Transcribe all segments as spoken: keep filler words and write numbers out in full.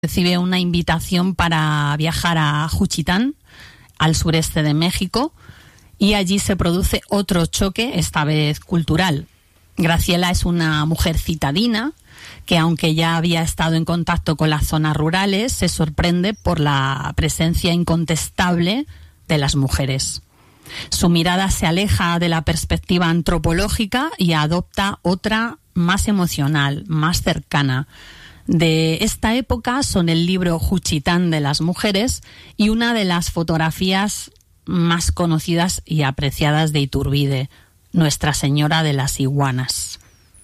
recibe una invitación para viajar a Juchitán, al sureste de México, y allí se produce otro choque, esta vez cultural. Graciela es una mujer citadina que, aunque ya había estado en contacto con las zonas rurales, se sorprende por la presencia incontestable de las mujeres. Su mirada se aleja de la perspectiva antropológica y adopta otra más emocional, más cercana. De esta época son el libro Juchitán de las mujeres y una de las fotografías más conocidas y apreciadas de Iturbide, Nuestra Señora de las Iguanas.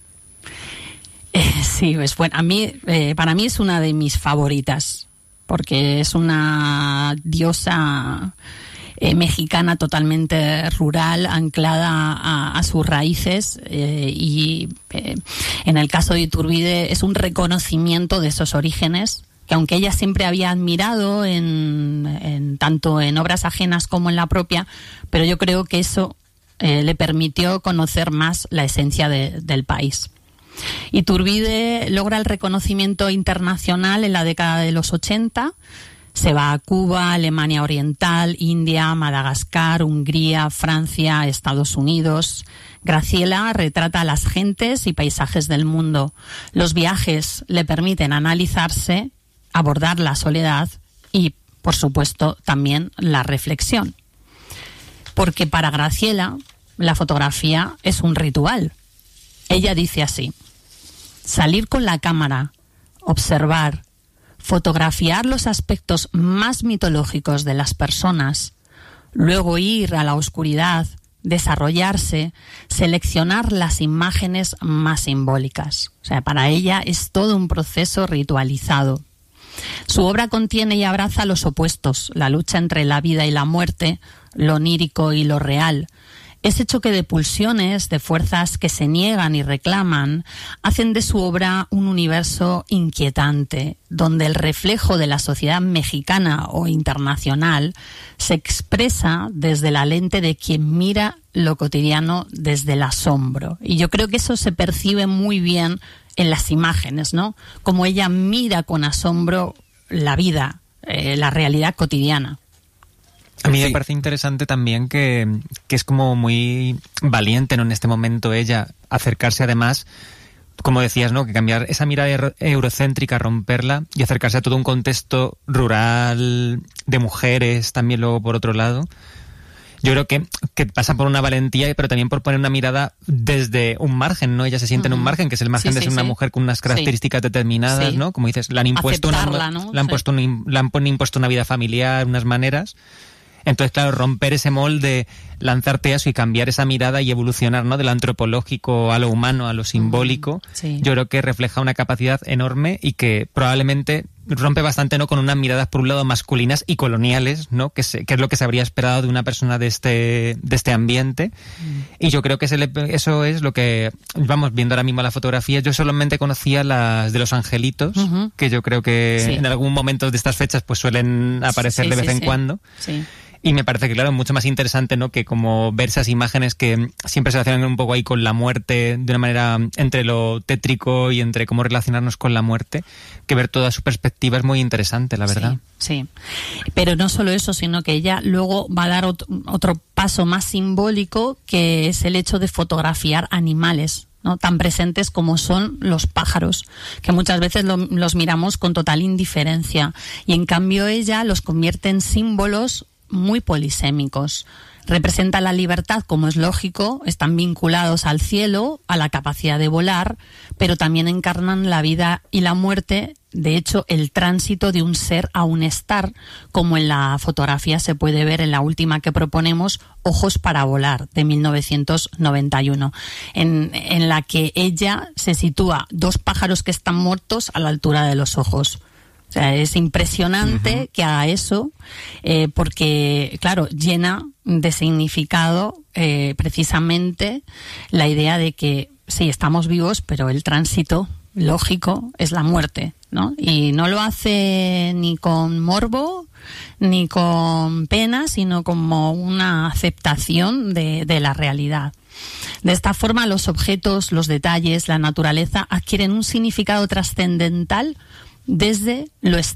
Eh, sí, es bueno. A mí, eh, para mí es una de mis favoritas, porque es una diosa eh, mexicana totalmente rural, anclada a, a sus raíces, eh, y eh, en el caso de Iturbide es un reconocimiento de esos orígenes, que aunque ella siempre había admirado en, en tanto en obras ajenas como en la propia, pero yo creo que eso eh, le permitió conocer más la esencia de, del país. Iturbide logra el reconocimiento internacional en la década de los ochenta. Se va a Cuba, Alemania Oriental, India, Madagascar, Hungría, Francia, Estados Unidos. Graciela retrata a las gentes y paisajes del mundo. Los viajes le permiten analizarse, abordar la soledad y, por supuesto, también la reflexión. Porque para Graciela la fotografía es un ritual. Ella dice así: salir con la cámara, observar, fotografiar los aspectos más mitológicos de las personas, luego ir a la oscuridad, desarrollarse, seleccionar las imágenes más simbólicas. O sea, para ella es todo un proceso ritualizado. Su obra contiene y abraza los opuestos, la lucha entre la vida y la muerte, lo onírico y lo real. Ese choque de pulsiones, de fuerzas que se niegan y reclaman, hacen de su obra un universo inquietante, donde el reflejo de la sociedad mexicana o internacional se expresa desde la lente de quien mira lo cotidiano desde el asombro. Y yo creo que eso se percibe muy bien en las imágenes, ¿no? Como ella mira con asombro la vida, eh, la realidad cotidiana. A mí me parece interesante también que, que es como muy valiente, ¿no?, en este momento ella acercarse, además, como decías, ¿no?, que cambiar esa mirada eurocéntrica, romperla y acercarse a todo un contexto rural de mujeres también luego por otro lado. Yo creo que, que pasa por una valentía, pero también por poner una mirada desde un margen, ¿no? Ella se siente uh-huh. en un margen, que es el margen sí, de ser sí, una sí. mujer con unas características sí. determinadas, sí. ¿no? Como dices, le han impuesto una, ¿no? le han sí. puesto un, le han impuesto una vida familiar, unas maneras. Entonces, claro, romper ese molde, lanzarte a eso y cambiar esa mirada y evolucionar, ¿no?, de lo antropológico a lo humano, a lo simbólico, sí. yo creo que refleja una capacidad enorme y que probablemente rompe bastante, ¿no?, con unas miradas por un lado masculinas y coloniales, ¿no?, que, se, que es lo que se habría esperado de una persona de este de este ambiente. Mm. Y yo creo que se le, eso es lo que vamos viendo ahora mismo la fotografía. Yo solamente conocía las de los angelitos, uh-huh. que yo creo que sí. en algún momento de estas fechas pues suelen aparecer sí, de vez sí, en sí. cuando. Sí. Y me parece que, claro, mucho más interesante, ¿no?, que como ver esas imágenes que siempre se relacionan un poco ahí con la muerte, de una manera entre lo tétrico y entre cómo relacionarnos con la muerte, que ver toda su perspectiva es muy interesante, la verdad. Sí, sí. Pero no solo eso, sino que ella luego va a dar otro, otro paso más simbólico, que es el hecho de fotografiar animales, ¿no?, tan presentes como son los pájaros, que muchas veces lo, los miramos con total indiferencia, y en cambio ella los convierte en símbolos muy polisémicos. Representa la libertad, como es lógico, están vinculados al cielo, a la capacidad de volar, pero también encarnan la vida y la muerte, de hecho el tránsito de un ser a un estar, como en la fotografía se puede ver en la última que proponemos, Ojos para volar, de mil novecientos noventa y uno, en, en la que ella se sitúa dos pájaros que están muertos a la altura de los ojos. O sea, es impresionante uh-huh. que haga eso, eh, porque, claro, llena de significado eh, precisamente la idea de que sí, estamos vivos, pero el tránsito lógico es la muerte, ¿no? Y no lo hace ni con morbo, ni con pena, sino como una aceptación de, de la realidad. De esta forma, los objetos, los detalles, la naturaleza adquieren un significado trascendental desde lo